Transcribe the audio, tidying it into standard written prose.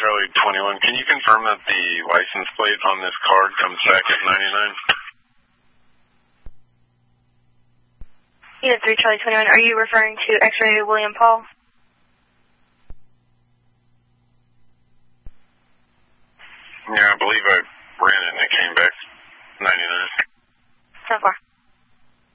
Charlie 21. Can you confirm that the license plate on this card comes back at 99? Unit 3 Charlie 21, are you referring to X-ray William Paul? Yeah, I believe I ran it and it came back 99. So far.